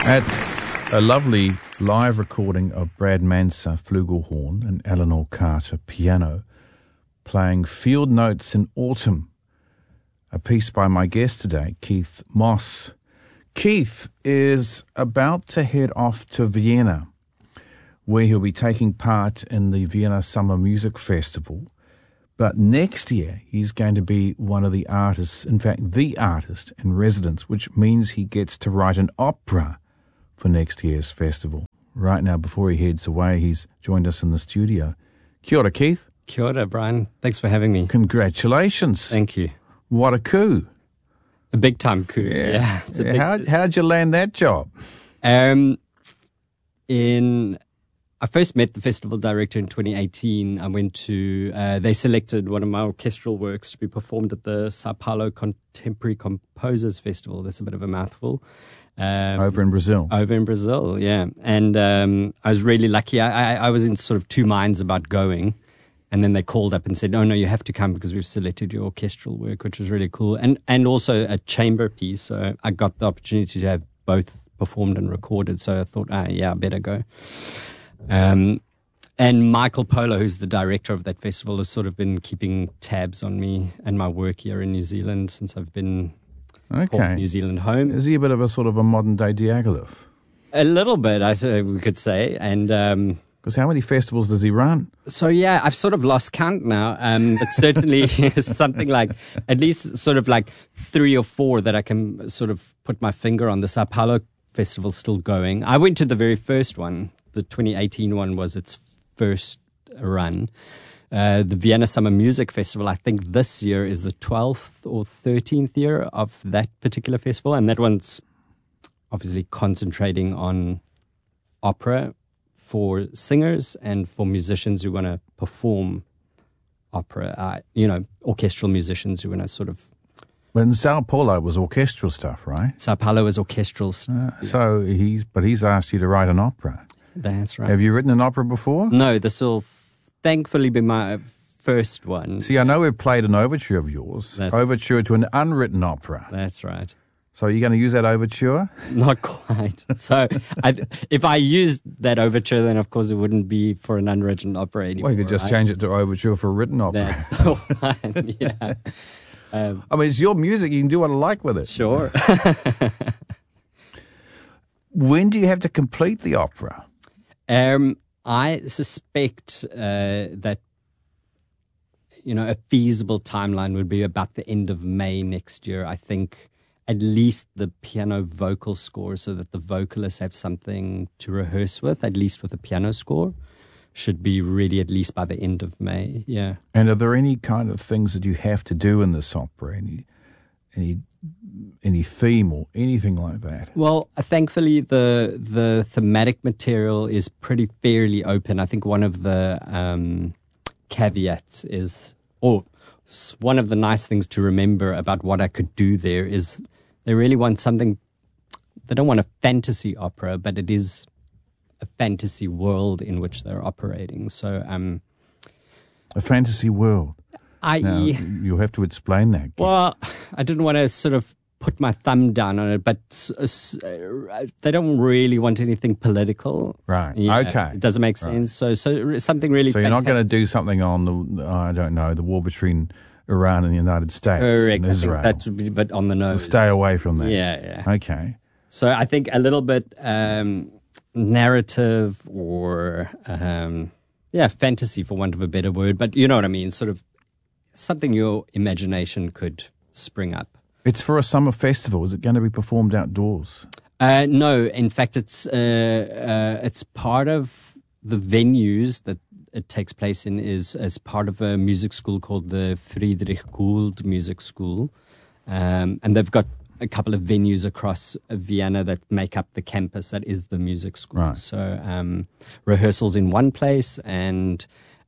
That's a lovely live recording of Brad Manser flugelhorn and Eleanor Carter piano playing Field Notes in Autumn, a piece by my guest today, Keith Moss. Keith is about to head off to Vienna, where he'll be taking part in the Vienna Summer Music Festival. But next year, he's going to be one of the artists, in fact, the artist in residence, which means he gets to write an opera for next year's festival. Right now, before he heads away, he's joined us in the studio. Kia ora, Keith. Kia ora, Brian. Thanks for having me. Congratulations. Thank you. What a coup. A big-time coup. Yeah. How'd you land that job? I first met the festival director in 2018. I went to, they selected one of my orchestral works to be performed at the Sao Paulo Contemporary Composers Festival. That's a bit of a mouthful. Over in Brazil. Over in Brazil, yeah. And I was really lucky. I was in sort of two minds about going. And then they called up and said, "Oh, no, you have to come because we've selected your orchestral work," which was really cool. And also a chamber piece. So I got the opportunity to have both performed and recorded. So I thought, I better go. And Michael Polo, who's the director of that festival, has sort of been keeping tabs on me and my work here in New Zealand since I've been called New Zealand home. Is he a bit of a sort of a modern-day Diaghilev? A little bit, we could say. And because how many festivals does he run? So, yeah, I've sort of lost count now. But certainly something like at least sort of like 3 or 4 that I can sort of put my finger on. The Sao Paulo Festival's still going. I went to the very first one. The 2018 one was its first run. The Vienna Summer Music Festival, I think this year is the 12th or 13th year of that particular festival. And that one's obviously concentrating on opera for singers and for musicians who want to perform opera, orchestral musicians who want to sort of... When Sao Paulo was orchestral stuff, right? Sao Paulo was orchestral. So he's asked you to write an opera. That's right. Have you written an opera before? No, this will thankfully be my first one. See, I know we've played an overture of yours, overture to an unwritten opera. That's right. So are you going to use that overture? Not quite. So if I used that overture, then of course it wouldn't be for an unwritten opera anymore. Well, you could just change it to overture for a written opera. That's the one, yeah. I mean, it's your music. You can do what I like with it. Sure. When do you have to complete the opera? I suspect that, a feasible timeline would be about the end of May next year. I think at least the piano vocal score, so that the vocalists have something to rehearse with, at least with a piano score, should be ready at least by the end of May. Yeah. And are there any kind of things that you have to do in this opera? Any theme or anything like that? Well, thankfully the thematic material is pretty fairly open. I think one of the caveats is, or one of the nice things to remember about what I could do there is they really want something. They don't want a fantasy opera, but it is a fantasy world in which they're operating. So, a fantasy world. Now, you'll have to explain that. Well, I didn't want to sort of put my thumb down on it, but they don't really want anything political. Right. Yeah, okay. It doesn't make sense. Right. So something really. So you're not going to do something on the war between Iran and the United States. Correct. And Israel. That would be a bit on the nose. We'll stay away from that. Yeah. Okay. So I think a little bit narrative or fantasy, for want of a better word, but you know what I mean. Sort of something your imagination could spring up. It's for a summer festival. Is it going to be performed outdoors? No, in fact, it's part of the venues that it takes place in is as part of a music school called the Friedrich Gould Music School, and they've got a couple of venues across Vienna that make up the campus that is the music school. Right. So rehearsals in one place and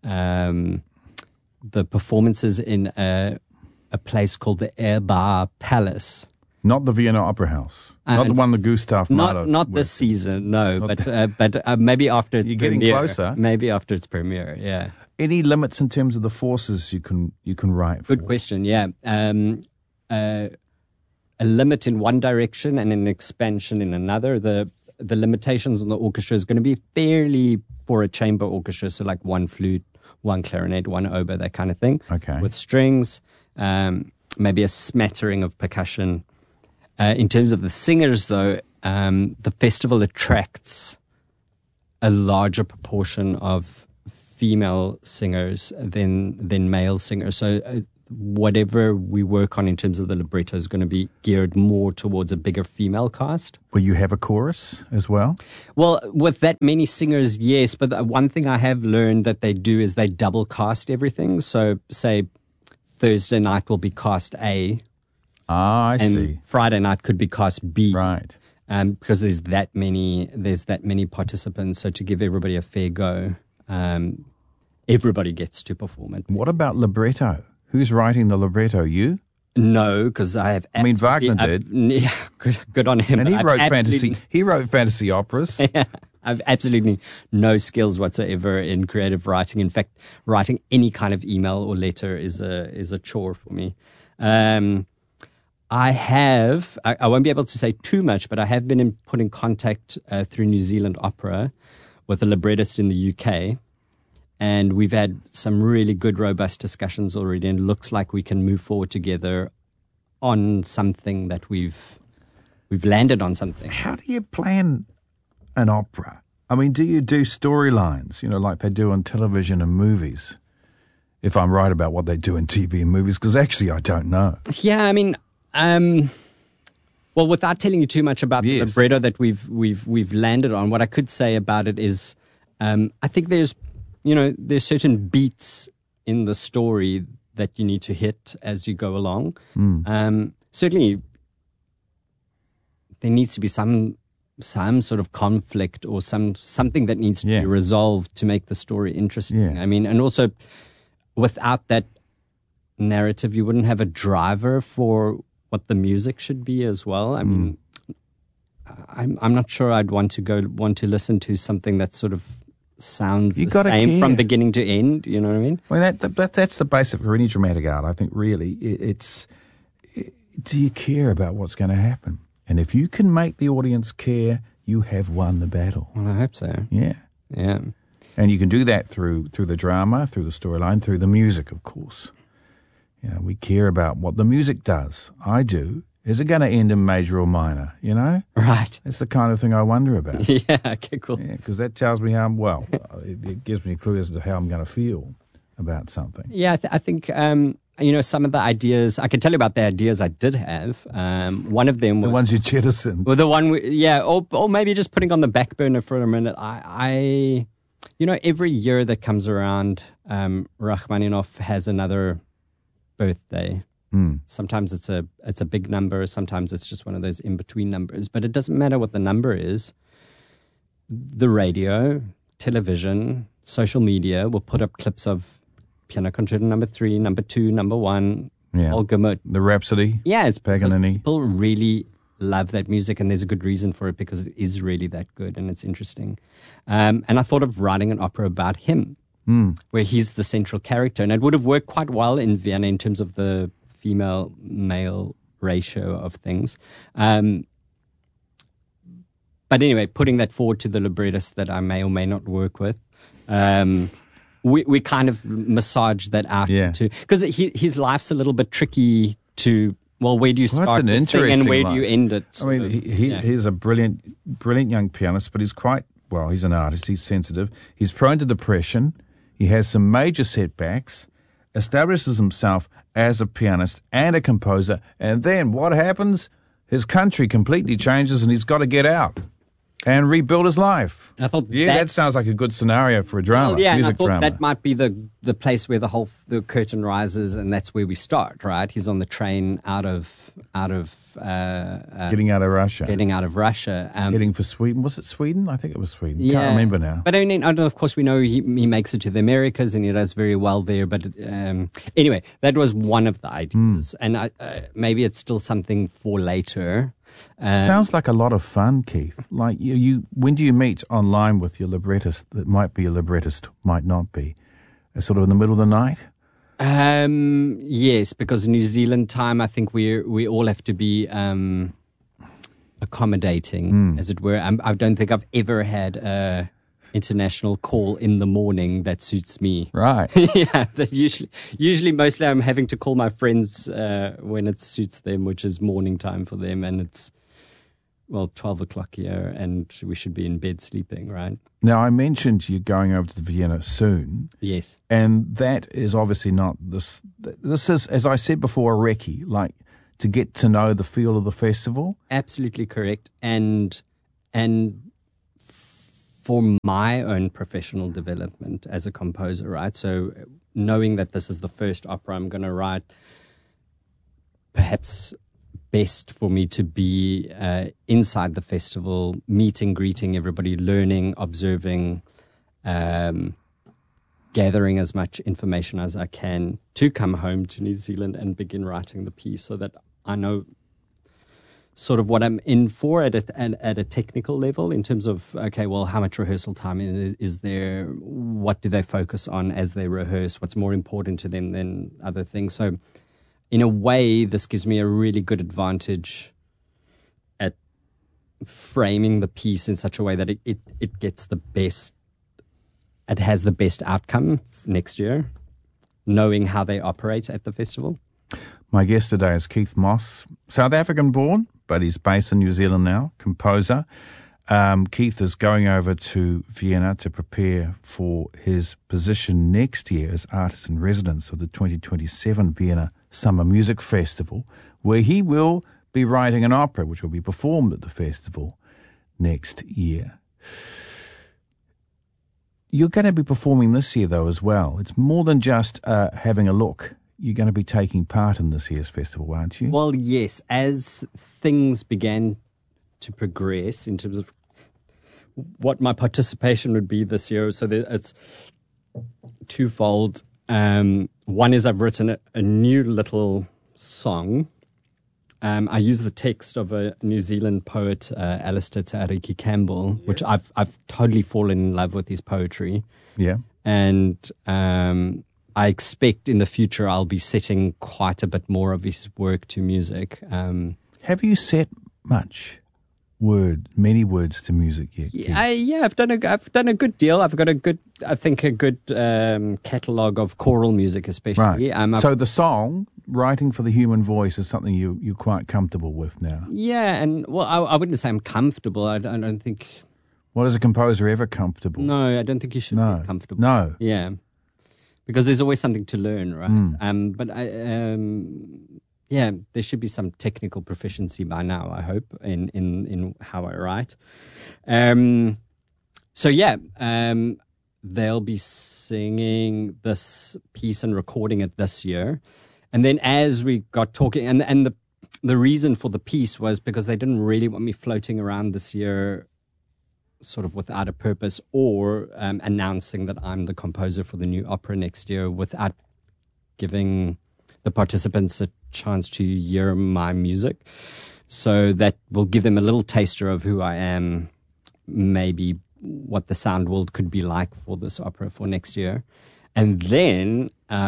the performances in a place called the Airbar Palace. Not the Vienna Opera House. Not the one the Gustav Mahler. Not this season, no. But maybe after its You're premiere. getting closer. Maybe after its premiere, yeah. Any limits in terms of the forces you can write for? Good question, yeah. A limit in one direction and an expansion in another. the limitations on the orchestra is going to be fairly for a chamber orchestra, so like one flute, one clarinet, one oboe, that kind of thing. Okay. With strings, maybe a smattering of percussion. In terms of the singers, though, the festival attracts a larger proportion of female singers than male singers. So whatever we work on in terms of the libretto is going to be geared more towards a bigger female cast. Will you have a chorus as well? Well, with that many singers, yes. But the one thing I have learned that they do is they double cast everything. So say Thursday night will be cast A. I and see. Friday night could be cast B. Right. Because there's that many participants. So to give everybody a fair go, everybody gets to perform it. What about libretto? Who's writing the libretto? You? No, because I have. Wagner did. Yeah, good on him. And he wrote fantasy. He wrote fantasy operas. Yeah, I've absolutely no skills whatsoever in creative writing. In fact, writing any kind of email or letter is a chore for me. I won't be able to say too much, but I have been put in contact through New Zealand Opera with a librettist in the UK. And we've had some really good, robust discussions already, and it looks like we can move forward together on something that we've landed on something. How do you plan an opera? I mean, do you do storylines, like they do on television and movies? If I'm right about what they do in TV and movies, because actually I don't know. Yeah, I mean, well, without telling you too much about the libretto that we've landed on, what I could say about it is, I think there's certain beats in the story that you need to hit as you go along. Certainly, there needs to be some sort of conflict or something that needs to be resolved to make the story interesting. Yeah. I mean, and also without that narrative, you wouldn't have a driver for what the music should be as well. I mean, I'm not sure I'd want to listen to something that sort of sounds the same from beginning to end. You know what I mean? Well, that's the basic for any dramatic art. I think really do you care about what's going to happen? And if you can make the audience care, you have won the battle. Well, I hope so. Yeah. Yeah. And you can do that through the drama, through the storyline, through the music, of course. We care about what the music does. I do. Is it going to end in major or minor, Right. That's the kind of thing I wonder about. Yeah, okay, cool. Yeah, because that tells me it gives me a clue as to how I'm going to feel about something. Yeah, I think, some of the ideas, I can tell you about the ideas I did have. One of them was... The ones you jettisoned. Well, the one, or maybe just putting on the back burner for a minute. I every year that comes around, Rachmaninoff has another birthday. Sometimes it's a big number. Sometimes it's just one of those in-between numbers. But it doesn't matter what the number is. The radio, television, social media will put up clips of Piano Concerto number 3, number 2, number 1, all gamut. The Rhapsody. Yeah, it's Paganini. People really love that music, and there's a good reason for it because it is really that good and it's interesting. And I thought of writing an opera about him, where he's the central character. And it would have worked quite well in Vienna in terms of the female-male ratio of things. But anyway, putting that forward to the librettist that I may or may not work with, we kind of massage that out into, because his life's a little bit tricky to, where do you start this thing and where do you end it? I mean, he's a brilliant young pianist, but he's an artist, he's sensitive, he's prone to depression, he has some major setbacks, establishes himself as a pianist and a composer, and then what happens? His country completely changes and he's got to get out and rebuild his life. I thought that sounds like a good scenario for a drama, music drama. That might be the place where the curtain rises, and that's where we start, right? He's on the train out of getting out of Russia. Heading for Sweden. Was it Sweden? I think it was Sweden. Can't remember now. But I mean, of course, we know he makes it to the Americas and he does very well there. But anyway, that was one of the ideas. And maybe it's still something for later. Sounds like a lot of fun, Keith. Like you, when do you meet online with your librettist that might be a librettist, might not be? Sort of in the middle of the night? Yes, because New Zealand time, I think we all have to be accommodating, as it were. I don't think I've ever had a international call in the morning that suits me. Right. Yeah, usually mostly I'm having to call my friends when it suits them, which is morning time for them, and it's 12 o'clock here, and we should be in bed sleeping, right? Now, I mentioned you're going over to Vienna soon. Yes. And that is obviously not this. This is, as I said before, a recce, like to get to know the feel of the festival. Absolutely correct. And for my own professional development as a composer, right? So knowing that this is the first opera I'm going to write, perhaps best for me to be inside the festival, meeting, greeting everybody, learning, observing, gathering as much information as I can to come home to New Zealand and begin writing the piece, so that I know sort of what I'm in for at a technical level, in terms of, okay, well, how much rehearsal time is there? What do they focus on as they rehearse? What's more important to them than other things? So in a way, this gives me a really good advantage at framing the piece in such a way that it gets the best, it has the best outcome next year, knowing how they operate at the festival. My guest today is Keith Moss, South African born, but he's based in New Zealand now, composer. Keith is going over to Vienna to prepare for his position next year as artist in residence of the 2027 Vienna Summer Music Festival, where he will be writing an opera which will be performed at the festival next year. You're going to be performing this year, though, as well. It's more than just having a look. You're going to be taking part in this year's festival, aren't you? Well, yes. As things began to progress in terms of what my participation would be this year, so it's twofold. One is I've written a new little song. I use the text of a New Zealand poet, Alistair Te Ariki Campbell, which I've totally fallen in love with his poetry. Yeah. And I expect in the future I'll be setting quite a bit more of his work to music. Have you set many words to music yet? I've done a good deal. I've got a good catalogue of choral music, especially. Right. So the song, writing for the human voice, is something you're quite comfortable with now. Yeah, and well, I wouldn't say I'm comfortable. I don't think. Well, is a composer ever comfortable? No, I don't think you should be comfortable. No. Yeah, because there's always something to learn, right? But yeah, there should be some technical proficiency by now, I hope, in how I write. So yeah, they'll be singing this piece and recording it this year. And then as we got talking, and the reason for the piece was because they didn't really want me floating around this year sort of without a purpose, or announcing that I'm the composer for the new opera next year without giving the participants a chance to hear my music. So that will give them a little taster of who I am, maybe what the sound world could be like for this opera for next year. And then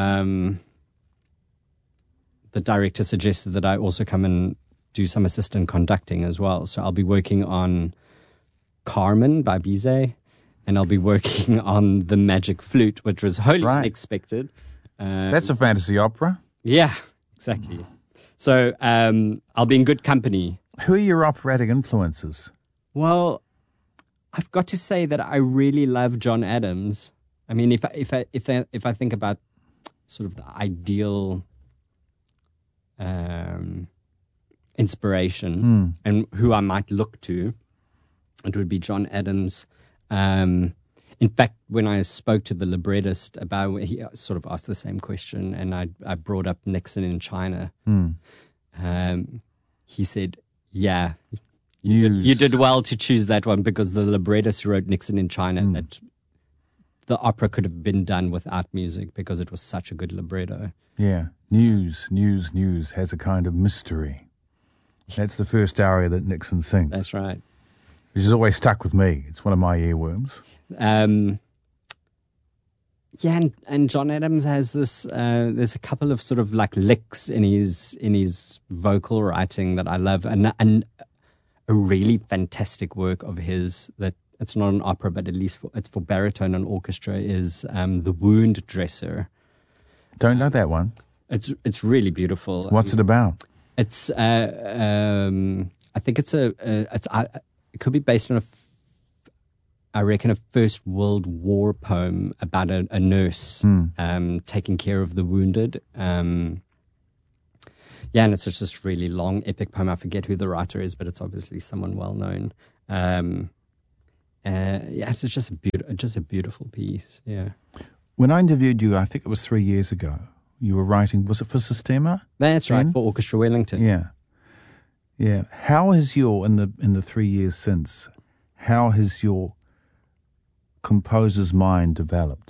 the director suggested that I also come and do some assistant conducting as well. So I'll be working on Carmen by Bizet, and I'll be working on The Magic Flute, which was wholly unexpected. That's a fantasy opera. Yeah, exactly. So I'll be in good company. Who are your operatic influences? Well, I've got to say that I really love John Adams. I mean, if I think about sort of the ideal inspiration and who I might look to, it would be John Adams. In fact, when I spoke to the librettist about, he sort of asked the same question, and I brought up Nixon in China. He said, "Yeah, you did well to choose that one, because the librettist who wrote Nixon in China, that the opera could have been done without music because it was such a good libretto." Yeah, news has a kind of mystery. That's the first aria that Nixon sings. That's right. Which has always stuck with me. It's one of my earworms. Yeah, and John Adams has this. There's a couple of sort of like licks in his vocal writing that I love, and a really fantastic work of his that it's not an opera, but at least it's for baritone and orchestra, is The Wound Dresser. Don't know that one. It's really beautiful. What's it about? It's I think it could be based on I reckon a First World War poem about a nurse taking care of the wounded. And it's just this really long epic poem. I forget who the writer is, but it's obviously someone well known. It's just a beautiful piece. Yeah. When I interviewed you, I think it was 3 years ago. You were writing. Was it for Sistema? That's right, for Orchestra Wellington. Yeah. How has in the 3 years since? How has your composer's mind developed?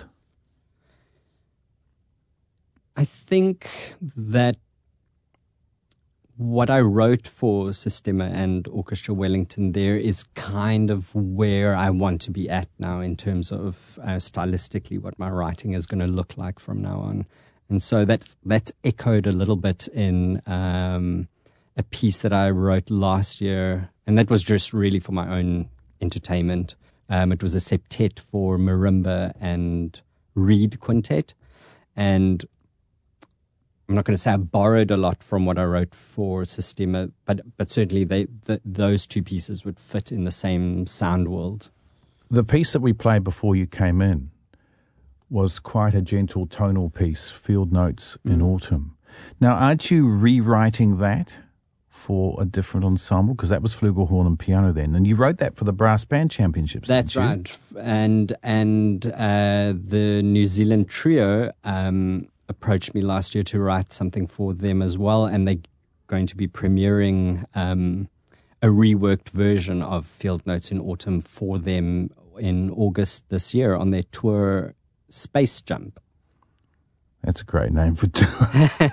I think that what I wrote for Sistema and Orchestra Wellington there is kind of where I want to be at now in terms of stylistically what my writing is going to look like from now on. And so that's echoed a little bit in a piece that I wrote last year, and that was just really for my own entertainment. It was a septet for marimba and reed quintet, and I'm not going to say I borrowed a lot from what I wrote for Sistema, but certainly those two pieces would fit in the same sound world. The piece that we played before you came in was quite a gentle tonal piece, Field Notes in Autumn. Now, aren't you rewriting that for a different ensemble? Because that was flugelhorn and piano then, and you wrote that for the Brass Band Championships. That's right, and the New Zealand Trio approached me last year to write something for them as well, and they're going to be premiering a reworked version of Field Notes in Autumn for them in August this year on their tour Space Jump. That's a great name for tour.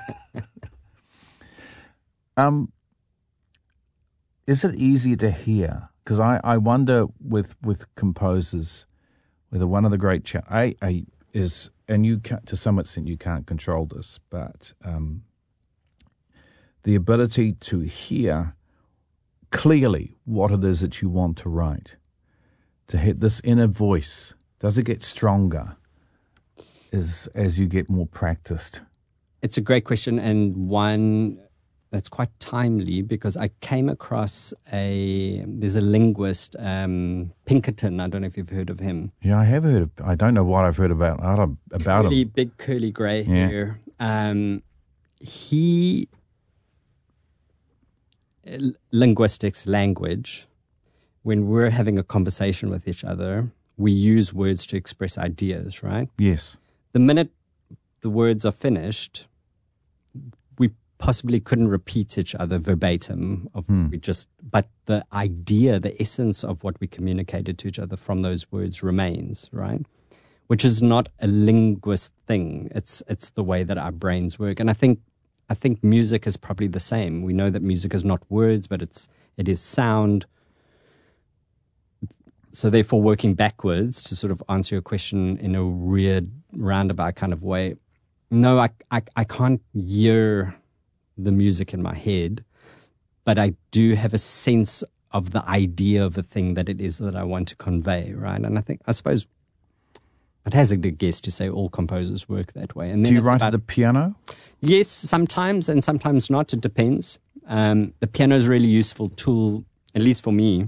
Is it easier to hear? Because I wonder with composers, whether one of the great is, and you can't, to some extent you can't control this, but the ability to hear clearly what it is that you want to write, to hit this inner voice, does it get stronger as you get more practiced? It's a great question, and one that's quite timely, because I came across there's a linguist, Pinkerton. I don't know if you've heard of him. Yeah, I have heard. I don't know what I've heard about really him. Big curly grey hair. Linguistics, language. When we're having a conversation with each other, we use words to express ideas, right? Yes. The minute the words are finished, we possibly couldn't repeat each other verbatim but the idea, the essence of what we communicated to each other from those words remains, right? Which is not a linguist thing. It's the way that our brains work. And I think music is probably the same. We know that music is not words, but it is sound. So therefore, working backwards to sort of answer your question in a weird roundabout kind of way, no, I can't hear the music in my head, but I do have a sense of the idea of the thing that it is that I want to convey, right? And I suppose I'd hazard a guess to say all composers work that way. And then do you write at the piano? Yes, sometimes, and sometimes not. It depends. The piano is a really useful tool, at least for me,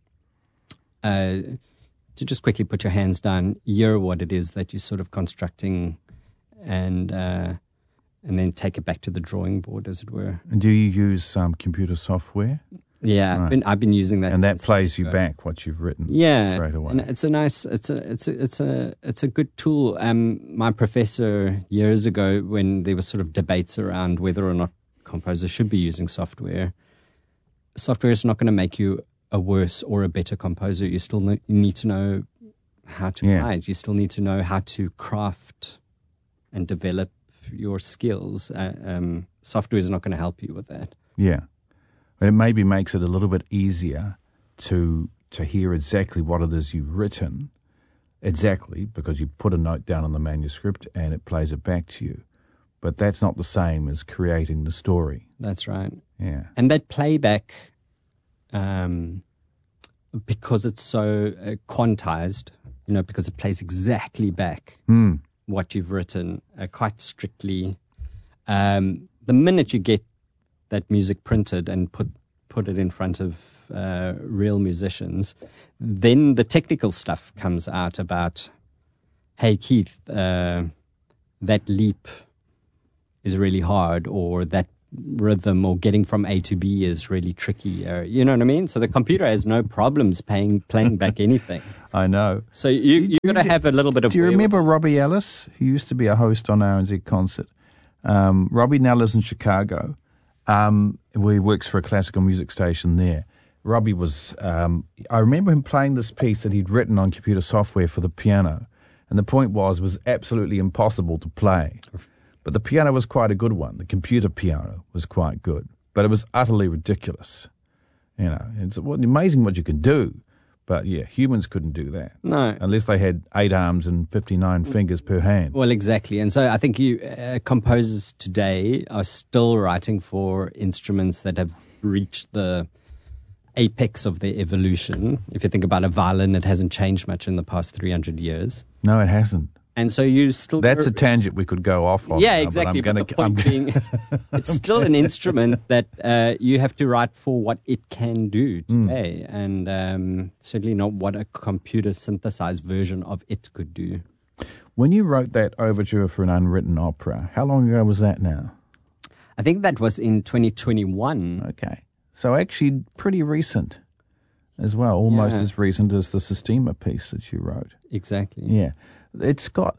to just quickly put your hands down, hear what it is that you're sort of constructing, and then take it back to the drawing board, as it were. And do you use computer software? Yeah, right. I've been using that, and that plays you back what you've written. Yeah, straight away. And it's a good tool. My professor years ago, when there were sort of debates around whether or not composers should be using software is not going to make you a worse or a better composer. You still need to know how to write. You still need to know how to craft and develop your skills. Software is not going to help you with that. Yeah. But it maybe makes it a little bit easier to hear exactly what it is you've written, exactly, because you put a note down on the manuscript and it plays it back to you. But that's not the same as creating the story. That's right. Yeah. And that playback, because it's so quantized, because it plays exactly back what you've written quite strictly. The minute you get that music printed and put it in front of real musicians, then the technical stuff comes out about, hey, Keith, that leap is really hard, or that rhythm or getting from A to B is really tricky. You know what I mean? So the computer has no problems playing back anything. I know. So you've got to have a little bit of... Do you remember Robbie Ellis, who used to be a host on RNZ Concert? Robbie now lives in Chicago, where he works for a classical music station there. Robbie was... I remember him playing this piece that he'd written on computer software for the piano, and the point was absolutely impossible to play. But the piano was quite a good one. The computer piano was quite good. But it was utterly ridiculous. It's amazing what you can do. But, yeah, humans couldn't do that. No. Unless they had 8 arms and 59 fingers per hand. Well, exactly. And so I think composers today are still writing for instruments that have reached the apex of their evolution. If you think about a violin, it hasn't changed much in the past 300 years. No, it hasn't. And so you still... That's a tangent we could go off on. Yeah, exactly. But the point being, it's still an instrument that you have to write for what it can do today. And certainly not what a computer synthesized version of it could do. When you wrote that overture for an unwritten opera, how long ago was that now? I think that was in 2021. Okay. So actually pretty recent as well. Almost as recent as the Sistema piece that you wrote. Exactly. Yeah. It's got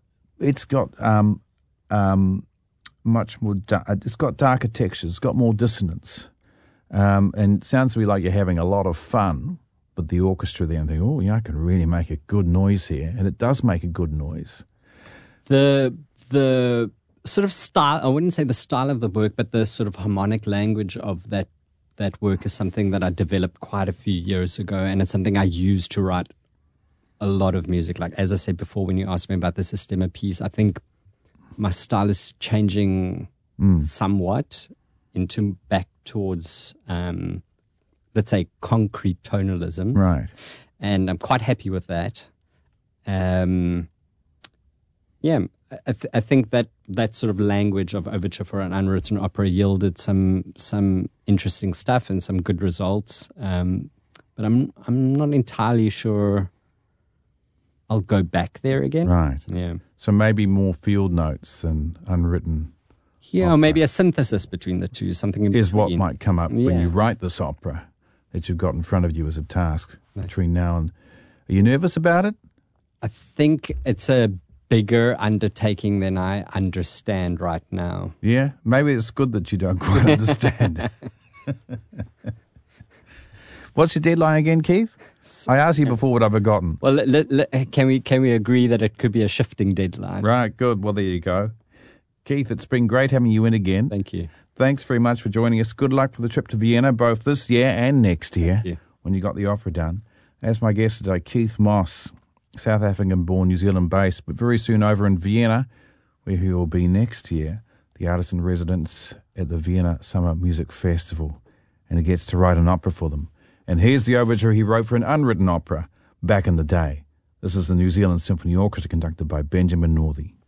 much more. It's got darker textures. It's got more dissonance, and it sounds to me like you're having a lot of fun with the orchestra there. And think, oh yeah, I can really make a good noise here, and it does make a good noise. The sort of style. I wouldn't say the style of the work, but the sort of harmonic language of that work is something that I developed quite a few years ago, and it's something I use to write a lot of music. Like, as I said before, when you asked me about the Sistema piece, I think my style is changing somewhat back towards, let's say, concrete tonalism. Right. And I'm quite happy with that. I think that sort of language of overture for an unwritten opera yielded some interesting stuff and some good results. But I'm not entirely sure I'll go back there again. Right. Yeah. So maybe more field notes than unwritten. Yeah, or maybe a synthesis between the two, something in between. Is what might come up when you write this opera that you've got in front of you as a task between now and... Are you nervous about it? I think it's a bigger undertaking than I understand right now. Yeah? Maybe it's good that you don't quite understand. What's your deadline again, Keith? I asked you before, but I've forgotten. Well, can we agree that it could be a shifting deadline? Right, good. Well, there you go. Keith, it's been great having you in again. Thank you. Thanks very much for joining us. Good luck for the trip to Vienna, both this year and next year, when you got the opera done. As my guest today, Keith Moss, South African-born, New Zealand-based, but very soon over in Vienna, where he will be next year, the artist in residence at the Vienna Summer Music Festival, and he gets to write an opera for them. And here's the overture he wrote for an unwritten opera back in the day. This is the New Zealand Symphony Orchestra conducted by Benjamin Northey.